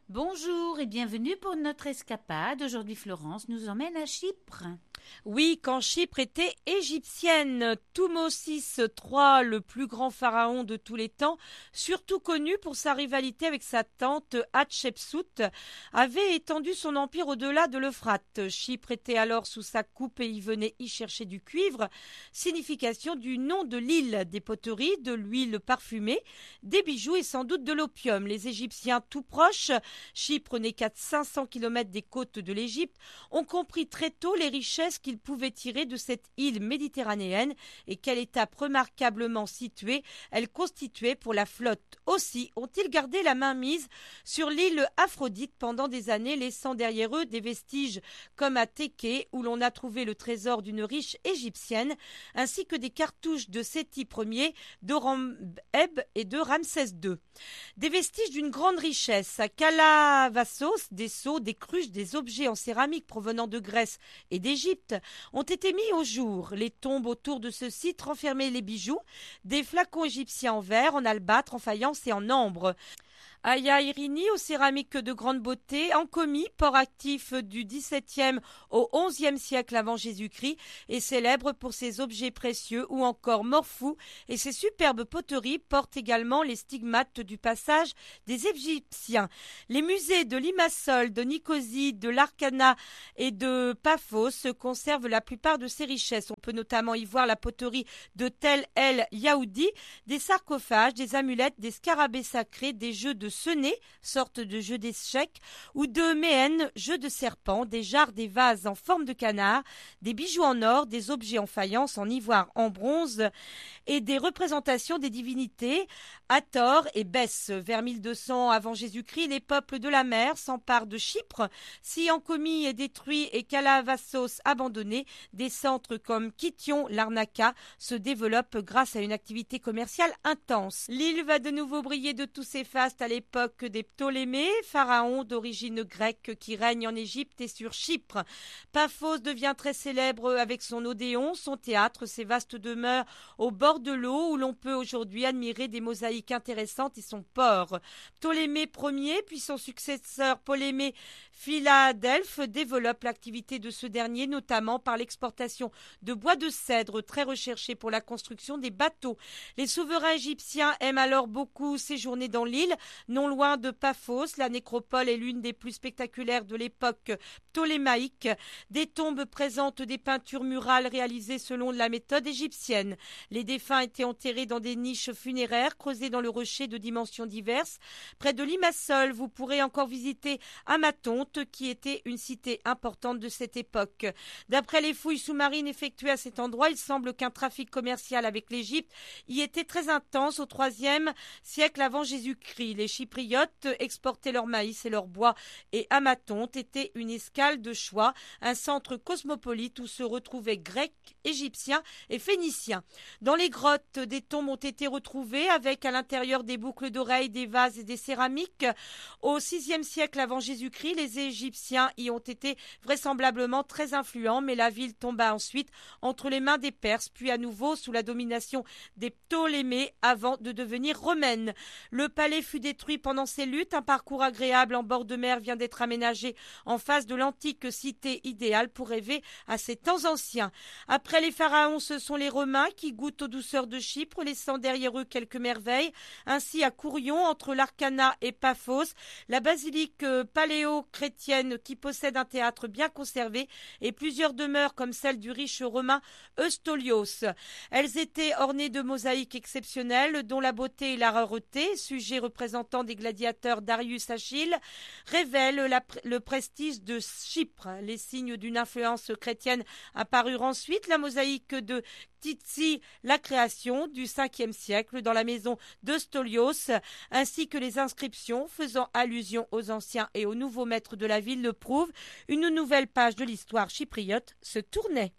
Bonjour et bienvenue pour notre escapade. Aujourd'hui, Florence nous emmène à Chypre. Oui, quand Chypre était égyptienne, Thutmosis III, le plus grand pharaon de tous les temps, surtout connu pour sa rivalité avec sa tante Hatshepsut, avait étendu son empire au-delà de l'Euphrate. Chypre était alors sous sa coupe et y venait y chercher du cuivre, signification du nom de l'île, des poteries, de l'huile parfumée, des bijoux et sans doute de l'opium. Les Égyptiens tout proches, Chypre n'est qu'à 500 km des côtes de l'Égypte, ont compris très tôt les richesses qu'ils pouvaient tirer de cette île méditerranéenne et quelle étape remarquablement située elle constituait pour la flotte. Aussi ont-ils gardé la main mise sur l'île Aphrodite pendant des années, laissant derrière eux des vestiges comme à Téké, où l'on a trouvé le trésor d'une riche égyptienne, ainsi que des cartouches de Séti Ier, d'Horemheb et de Ramsès II. Des vestiges d'une grande richesse. À Kalavassos, des seaux, des cruches, des objets en céramique provenant de Grèce et d'Égypte ont été mis au jour. Les tombes autour de ce site renfermaient les bijoux, des flacons égyptiens en verre, en albâtre, en faïence et en ambre. Aya Irini, aux céramiques de grande beauté, Ankomi, port actif du XVIIe au XIe siècle avant Jésus-Christ, est célèbre pour ses objets précieux, ou encore Morphou et ses superbes poteries portent également les stigmates du passage des Égyptiens. Les musées de Limassol, de Nicosie, de Larkana et de Paphos conservent la plupart de ces richesses. On peut notamment y voir la poterie de Tel El Yaoudi, des sarcophages, des amulettes, des scarabées sacrés, des jeux de Sené, sorte de jeu d'échecs, ou de Méhène, jeu de serpent, des jarres, des vases en forme de canard, des bijoux en or, des objets en faïence, en ivoire, en bronze, et des représentations des divinités, Hathor et Bès. Vers 1200 avant Jésus-Christ, les peuples de la mer s'emparent de Chypre. Si Ankomi est détruit et Kalavassos abandonné, des centres comme Kition, Larnaca se développent grâce à une activité commerciale intense. L'île va de nouveau briller de tous ses fastes à l'époque des Ptolémées, pharaons d'origine grecque qui règnent en Égypte et sur Chypre. Paphos devient très célèbre avec son Odéon, son théâtre, ses vastes demeures au bord de l'eau où l'on peut aujourd'hui admirer des mosaïques intéressantes et son port. Ptolémée Ier, puis son successeur Ptolémée Philadelphe développe l'activité de ce dernier, notamment par l'exportation de bois de cèdre très recherché pour la construction des bateaux. Les souverains égyptiens aiment alors beaucoup séjourner dans l'île, non loin de Paphos. La nécropole est l'une des plus spectaculaires de l'époque ptolémaïque. Des tombes présentent des peintures murales réalisées selon la méthode égyptienne. Les défunts étaient enterrés dans des niches funéraires creusées dans le rocher de dimensions diverses. Près de Limassol, vous pourrez encore visiter Amathonte, qui était une cité importante de cette époque. D'après les fouilles sous-marines effectuées à cet endroit, il semble qu'un trafic commercial avec l'Égypte y était très intense au IIIe siècle avant Jésus-Christ. Les Chypriotes exportaient leur maïs et leur bois et Amathonte était une escale de choix, un centre cosmopolite où se retrouvaient Grecs, Égyptiens et Phéniciens. Dans les grottes, des tombes ont été retrouvées avec à l'intérieur des boucles d'oreilles, des vases et des céramiques. Au VIe siècle avant Jésus-Christ, les Égyptiens y ont été vraisemblablement très influents, mais la ville tomba ensuite entre les mains des Perses, puis à nouveau sous la domination des Ptolémées avant de devenir romaine. Le palais fut détruit pendant ces luttes. Un parcours agréable en bord de mer vient d'être aménagé en face de l'antique cité idéale pour rêver à ces temps anciens. Après les pharaons, ce sont les Romains qui goûtent aux douceurs de Chypre, laissant derrière eux quelques merveilles. Ainsi, à Kourion, entre Larkana et Paphos, la basilique paléo-chrétienne qui possède un théâtre bien conservé et plusieurs demeures comme celle du riche romain Eustolios. Elles étaient ornées de mosaïques exceptionnelles dont la beauté et la rareté, sujet représentant des gladiateurs Darius Achille, révèlent le prestige de Chypre. Les signes d'une influence chrétienne apparurent ensuite. La mosaïque de Titsi, la création du Ve siècle dans la maison d'Eustolios, ainsi que les inscriptions faisant allusion aux anciens et aux nouveaux maîtres de la ville le prouvent. Une nouvelle page de l'histoire chypriote se tournait.